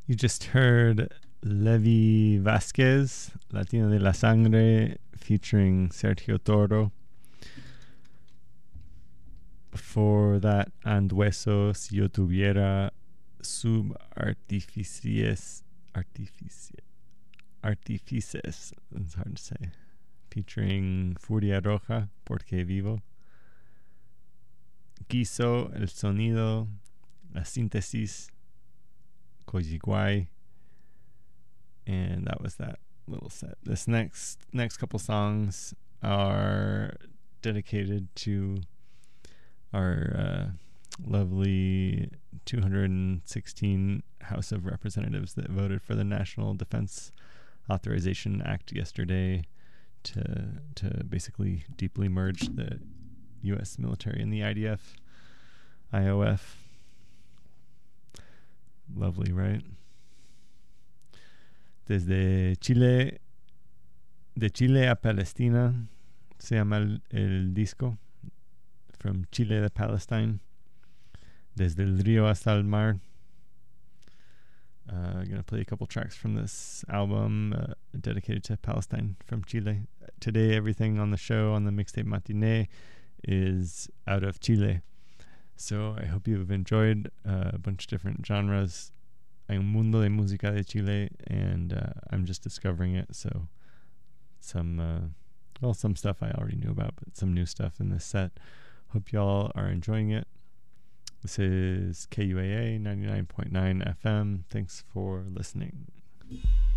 You just heard Levi Vasquez, Latino de la Sangre, featuring Sergio Toro. Before that, Andueso, Si Yo Tuviera, Sub Artificies, Artifices, it's hard to say, featuring Furia Roja, Porque Vivo. Quiso, El Sonido, La Síntesis, Kojiguay, and that was that little set. This next couple songs are dedicated to our lovely 216 House of Representatives that voted for the National Defense Authorization Act yesterday to basically deeply merge the U.S. military and the IDF, IOF. Lovely, right? Desde Chile, de Chile a Palestina, se llama el disco. From Chile to Palestine, desde el río hasta el mar. I'm going to play a couple tracks from this album dedicated to Palestine from Chile. Today, everything on the show, on the Mixtape Matinee, is out of Chile. So I hope you've enjoyed a bunch of different genres. Hay un mundo de música de Chile, and I'm just discovering it. So some stuff I already knew about, but some new stuff in this set. Hope y'all are enjoying it. This is KUAA 99.9 FM. Thanks for listening.